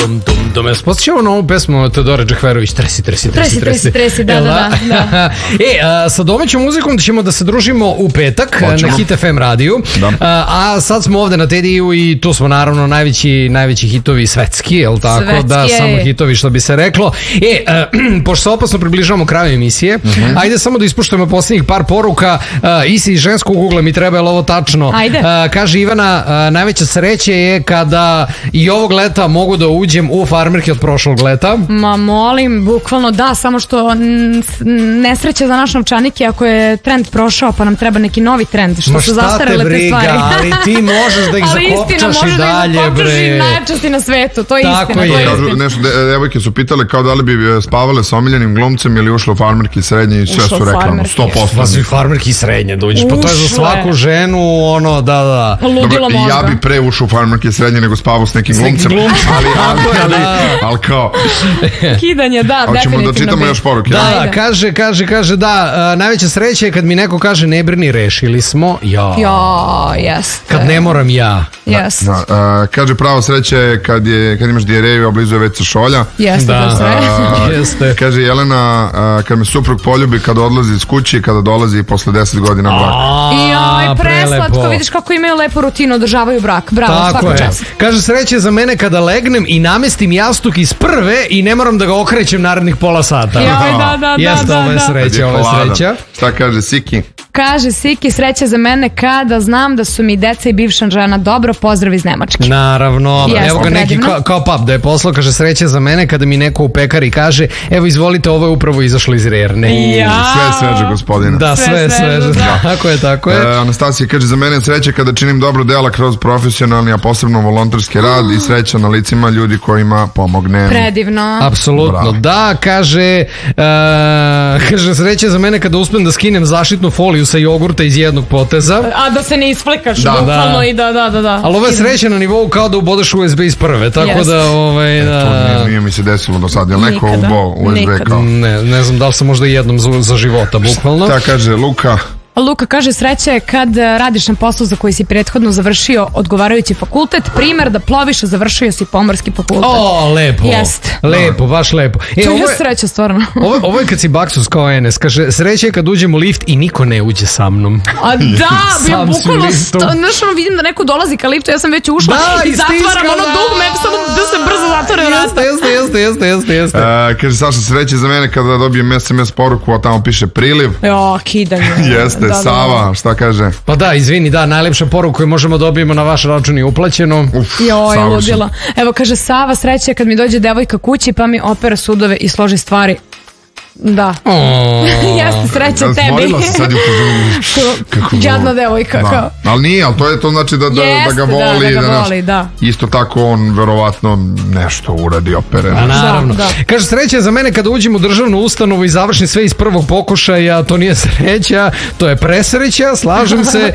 Posjećamo na ovu pesmu Teodore Džehverović, Tresi, da. Sa domaćom muzikom ćemo da se družimo u petak na Hit FM radiju, a sad smo ovde na Tediju i tu smo naravno najveći hitovi svetski, jel tako? Da, samo hitovi što bi se reklo. Pošto se opasno približavamo kraju emisije, ajde samo da ispuštujemo posljednjih par poruka. Isi iz ženskog ugla mi treba, je li ovo tačno? Kaže Ivana, najveća sreća je kada i ovog leta mogu da uđem u farmerke od prošlog leta. Ma molim, bukvalno da, samo što nesreća za naš novčanik je ako je trend prošao pa nam treba neki novi trend, što su zastarele te stvari. Ali ti možeš da ih zakopčaš i dalje, bre. Ali istina, najčasti na svetu, to je istina. Nešto, devojke su pitale kao da li bi spavale sa omiljenim glumcem ili ušle u farmerke srednje i sve su rekla 100%. Pa su i farmerke srednje da uđeš, pa to je za svaku ženu, ono, da. Ludilo možda. Ja bi pre ušao u farmerke srednje nego spavao s nekim glumcem. Ali kao... Kidanje, da, definitivno. Hoćemo da čitamo još poruke. Da, kaže da, najveća sreća je kad mi neko kaže ne brini, rešili smo. Jeste. Kad ne moram ja. Jeste. Kaže pravo sreće je kad imaš dijareju i oblizuje WC šolja. Jeste, jeste. Kaže Jelena, kad me suprug poljubi kada odlazi iz kući, kada dolazi posle 10 godina braka. Joj, preslatko, vidiš kako imaju lepu rutinu, održavaju brak. Bravo, svaka čast. Kaže sreće za mene kada legnem i namestim jastuk iz prve i ne moram da ga okrećem narednih pola sata. Da. Jeste, ovo je sreća. Šta kaže Siki? Kaže Siki, sreća za mene kada znam da su mi deca i bivša žena dobro, pozdrav iz Nemačke. Naravno, evo ga neki kao pap da je poslao, kaže sreća za mene kada mi neko u pekari kaže evo izvolite, ovo je upravo izašlo iz rerne. Sve sveže, gospodine. Da, sve sveže, tako je. Anastasija kaže za mene sreća kada činim dobro dela kroz profesionalni, a posebno volonterski rad i sreća na licima ljudi kojima pomognem. Predivno. Apsolutno, da, kaže sreća za mene kada uspem da skinem zaštitnu foliju sa jogurta iz jednog poteza. A da se ne isflikaš, bukvalno i da. Ali ovo je sreća na nivou kao da ubodeš USB iz prve, tako da... To nije mi se desilo do sad, je li neko ubao USB kao? Ne znam da li sam možda jednom za života, bukvalno. Šta kaže Luka? Luka kaže sreća je kad radiš na poslu za koji si prethodno završio odgovarajući fakultet, primjer da ploviš, a završio si pomorski fakultet. Lepo. Jeste. Lepo, baš lepo. To je sreća, stvarno. Ovo je kad si baksus kao Enes, kaže sreća je kad uđem u lift i niko ne uđe sa mnom. A da, ja bukvalno vidim da neko dolazi ka liftu, ja sam već ušla i zatvaram ono dugme, samo da se brzo zatvore vrata. Jeste. Kaže Saša, sreća za mene kada dobijem SMS poruku, a tamo piše priliv. Kidanje. Jeste. Sava, šta kaže? Pa da, izvini, najlepša poruka koju možemo dobijemo na vaš račun je uplaćeno. Joj, ludila. Evo, kaže Sava, sreća kad mi dođe devojka kući pa mi opera sudove i složi stvari. Da. Jeste sreća tebi. Zvolila se sad i upozorim. Jadna devojka. Ali nije, ali to znači da ga voli. Da ga voli, da. Isto tako on verovatno nešto uradi opere. Naravno. Kaže sreća za mene kada uđem u državnu ustanovu i završim sve iz prvog pokušaja, to nije sreća, to je presreća, slažem se.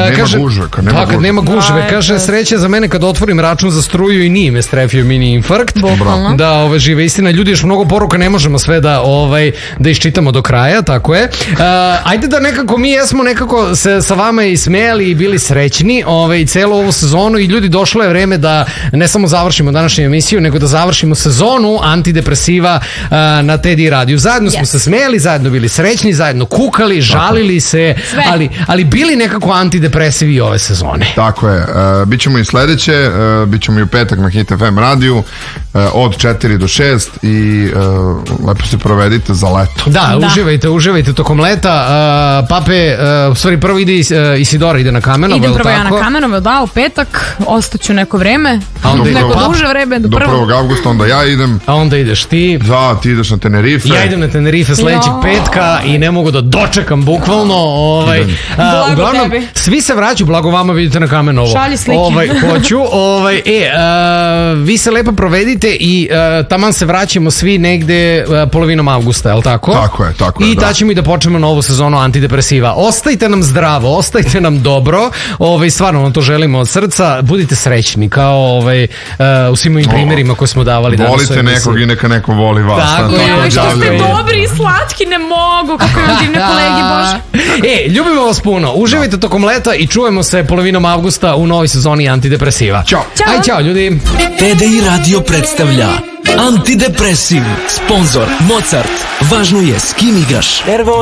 Kad nema gužve. Kaže sreća za mene kada otvorim račun za struju i nije me strefio mini infarkt. Da, žive istina. Ljudi, još mnogo poruka, ne možemo sve da iščitamo do kraja, tako je. Ajde da nekako mi jesmo nekako se sa vama i smejali i bili srećni celu ovu sezonu i ljudi, došlo je vreme da ne samo završimo današnju emisiju, nego da završimo sezonu antidepresiva na Teddy radiju. Zajedno smo se smejali, zajedno bili srećni, zajedno kukali, žalili se, ali bili nekako antidepresivi ove sezone. Tako je. Bićemo i sledeće, bićemo i u petak na Hit FM radiju od 4 do 6 i lepo se provedite za leto. Da, uživajte tokom leta. Pape, u stvari prvo ide Isidora, ide na Kamenovo. Idem prvo ja na Kamenovo, da, u petak, ostaću neko vreme, neko duže vreme, do 1. avgusta, onda ja idem. A onda ideš ti. Da, ti ideš na Tenerife. Ja idem na Tenerife sledećeg petka i ne mogu da dočekam, bukvalno. Uglavnom, svi se vraćaju, blago vama, vidite na Kamenovo. Šalji slike. Hoću. Vi se lepo provedite i taman se vraćamo svi negde polovinom avgusta, je li tako? Tako je. I da ćemo i da počnemo novu sezonu antidepresiva. Ostajte nam zdravo, ostajte nam dobro, stvarno vam to želimo od srca, budite srećni kao u svim ovim primjerima koje smo davali danas. Volite nekog i neka neko voli vas. Tako je. Što ste dobri i slatki, ne mogu, kako imam divne kolege, Bože. Ljubimo vas puno, uživajte tokom leta i čujemo se polovinom avgusta u novoj sezoni antidepresiva. Ćao. Aj, čao ljudi. TDI Radio predstavlja Antidepresiv. Sponzor Mozart. Važno je s kim igraš.